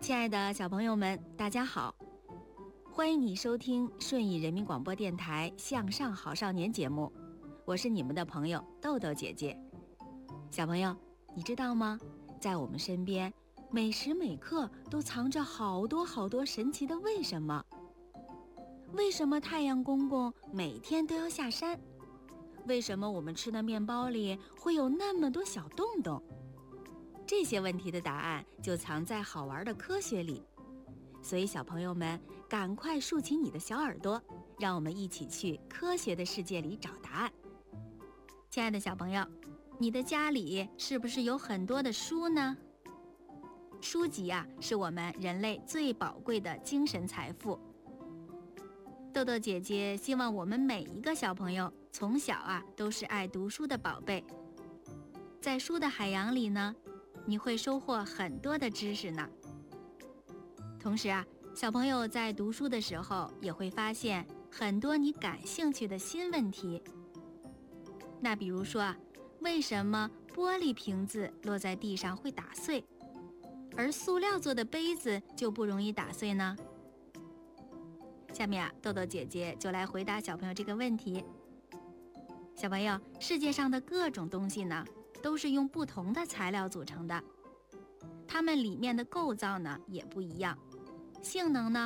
亲爱的小朋友们，大家好，欢迎你收听顺义人民广播电台向上好少年节目，我是你们的朋友豆豆姐姐。小朋友，你知道吗？在我们身边，每时每刻都藏着好多好多神奇的为什么。为什么太阳公公每天都要下山？为什么我们吃的面包里会有那么多小洞洞？这些问题的答案就藏在好玩的科学里，所以小朋友们赶快竖起你的小耳朵，让我们一起去科学的世界里找答案。亲爱的小朋友，你的家里是不是有很多的书呢？书籍啊，是我们人类最宝贵的精神财富。豆豆姐姐希望我们每一个小朋友从小都是爱读书的宝贝。在书的海洋里呢，你会收获很多的知识呢。同时小朋友在读书的时候也会发现很多你感兴趣的新问题。那比如说为什么玻璃瓶子落在地上会打碎，而塑料做的杯子就不容易打碎呢？下面豆豆姐姐就来回答小朋友这个问题。小朋友，世界上的各种东西呢，都是用不同的材料组成的，它们里面的构造呢也不一样，性能呢